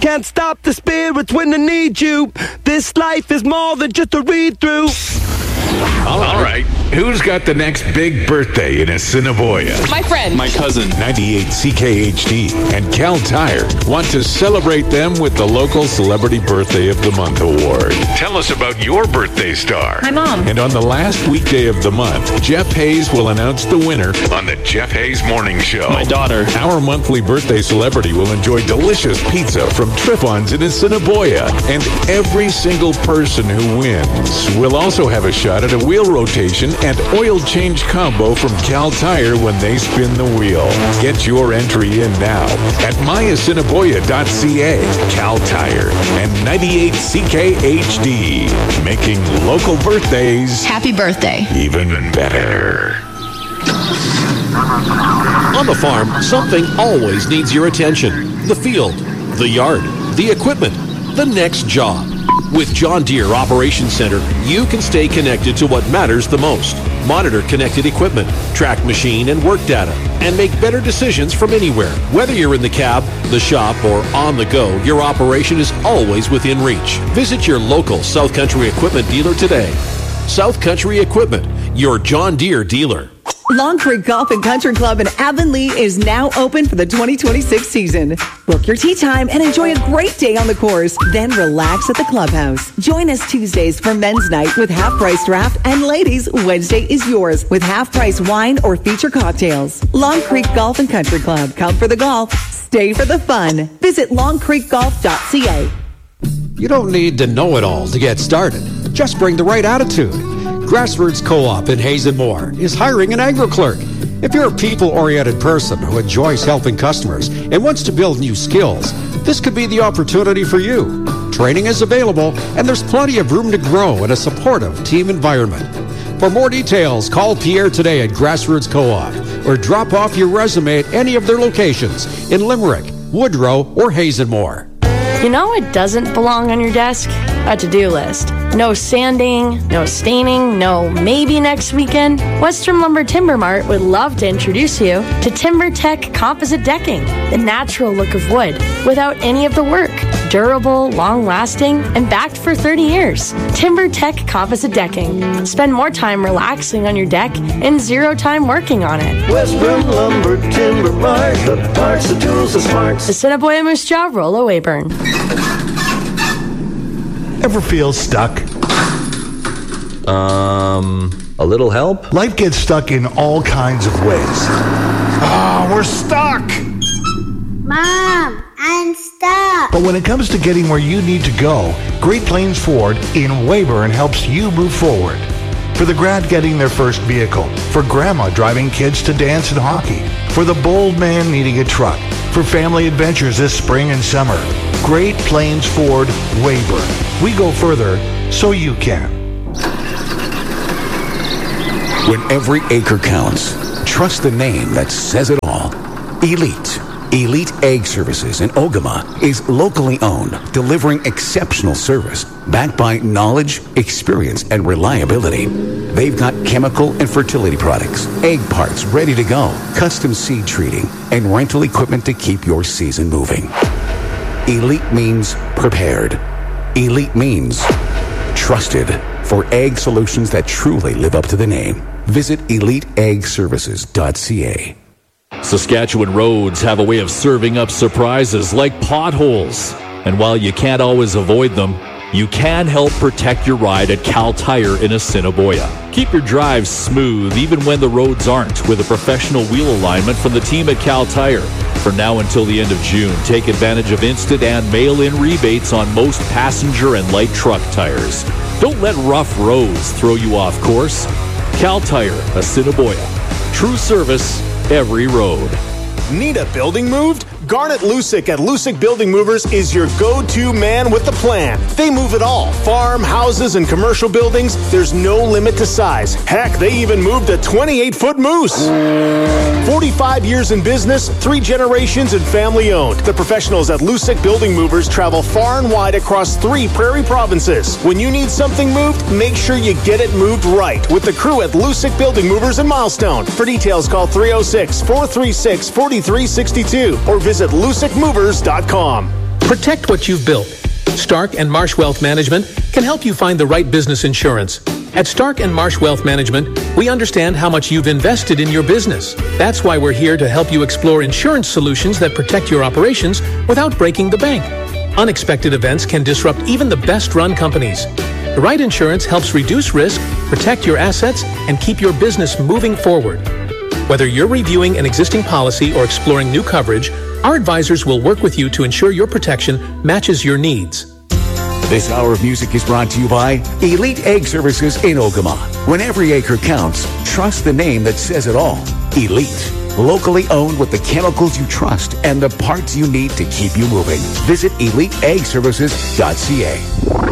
can't stop the spirits when I need you. This life is more than just a read-through. All right. Who's got the next big birthday in Assiniboia? My friend. My cousin. 98 CKHD and Cal Tire want to celebrate them with the local Celebrity Birthday of the Month Award. Tell us about your birthday star. My mom. And on the last weekday of the month, Jeff Hayes will announce the winner on the Jeff Hayes Morning Show. My daughter. Our monthly birthday celebrity will enjoy delicious pizza from Trifons in Assiniboia. And every single person who wins will also have a shot at a wheel rotation and oil change combo from Cal Tire when they spin the wheel. Get your entry in now at myassiniboia.ca. Cal Tire and 98 CKHD, making local birthdays Happy birthday. even better. On the farm, something always needs your attention. The field, the yard, the equipment, the next job. With John Deere Operations Center, you can stay connected to what matters the most. Monitor connected equipment, track machine and work data, and make better decisions from anywhere. Whether you're in the cab, the shop, or on the go, your operation is always within reach. Visit your local South Country Equipment dealer today. South Country Equipment, your John Deere dealer. Long Creek Golf and Country Club in Avonlea is now open for the 2026 season. Book your tee time and enjoy a great day on the course. Then relax at the clubhouse. Join us Tuesdays for men's night with half-price draft, and ladies, Wednesday is yours with half-price wine or feature cocktails. Long Creek Golf and Country Club. Come for the golf. Stay for the fun. Visit longcreekgolf.ca. You don't need to know it all to get started. Just bring the right attitude. Grassroots Co-op in Hazen Moore is hiring an agri-clerk. If you're a people-oriented person who enjoys helping customers and wants to build new skills, this could be the opportunity for you. Training is available, and there's plenty of room to grow in a supportive team environment. For more details, call Pierre today at Grassroots Co-op or drop off your resume at any of their locations in Limerick, Woodrow, or Hazen Moore. You know what doesn't belong on your desk? A to-do list. No sanding, no staining, no maybe next weekend. Western Lumber Timber Mart would love to introduce you to TimberTech Composite Decking, the natural look of wood without any of the work. Durable, long-lasting, and backed for 30 years. TimberTech Composite Decking. Spend more time relaxing on your deck and zero time working on it. Western Lumber Timber Mart, the parts, the tools, the smarts. Assiniboia Moose Jaw, Rollo Weyburn. Ever feel stuck? A little help? Life gets stuck in all kinds of ways. Oh, we're stuck! Mom, I'm stuck. But when it comes to getting where you need to go, Great Plains Ford in Weyburn helps you move forward. For the grad getting their first vehicle, for grandma driving kids to dance and hockey, for the bold man needing a truck, for family adventures this spring and summer. Great Plains Ford, Weyburn. We go further so you can. When every acre counts, trust the name that says it all. Elite. Elite Egg Services in Ogama is locally owned, delivering exceptional service backed by knowledge, experience, and reliability. They've got chemical and fertility products, egg parts ready to go, custom seed treating, and rental equipment to keep your season moving. Elite means prepared. Elite means trusted for egg solutions that truly live up to the name. Visit eliteeggservices.ca. Saskatchewan roads have a way of serving up surprises like potholes. And while you can't always avoid them, you can help protect your ride at Cal Tire in Assiniboia. Keep your drives smooth even when the roads aren't with a professional wheel alignment from the team at Cal Tire. From now until the end of June, take advantage of instant and mail-in rebates on most passenger and light truck tires. Don't let rough roads throw you off course. Cal Tire, Assiniboia. True service every road. Need a building moved? Garnet Lusick at Lusick Building Movers is your go-to man with the plan. They move it all. Farm, houses, and commercial buildings. There's no limit to size. Heck, they even moved a 28-foot moose. 45 years in business, 3 generations, and family owned. The professionals at Lusick Building Movers travel far and wide across 3 prairie provinces. When you need something moved, make sure you get it moved right with the crew at Lusick Building Movers in Milestone. For details, call 306-436-4362 or visit LusickMovers.com. Protect what you've built. Stark and Marsh Wealth Management can help you find the right business insurance. At Stark and Marsh Wealth Management, we understand how much you've invested in your business. That's why we're here to help you explore insurance solutions that protect your operations without breaking the bank. Unexpected events can disrupt even the best-run companies. The right insurance helps reduce risk, protect your assets, and keep your business moving forward. Whether you're reviewing an existing policy or exploring new coverage, our advisors will work with you to ensure your protection matches your needs. This hour of music is brought to you by Elite Egg Services in Ogama. When every acre counts, trust the name that says it all. Elite. Locally owned with the chemicals you trust and the parts you need to keep you moving. Visit EliteEggServices.ca.